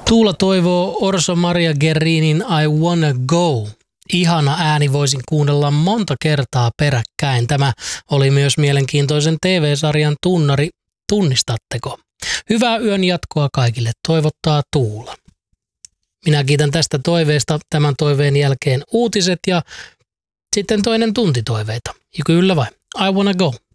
Tuula toivoo Orso Maria Guerrinin I Wanna Go. Ihana ääni, voisin kuunnella monta kertaa peräkkäin. Tämä oli myös mielenkiintoisen TV-sarjan tunnari. Tunnistatteko? Hyvää yön jatkoa kaikille, toivottaa Tuula. Minä kiitän tästä toiveesta. Tämän toiveen jälkeen uutiset ja sitten toinen tunti toiveita. Ja kyllä vai? I Wanna Go.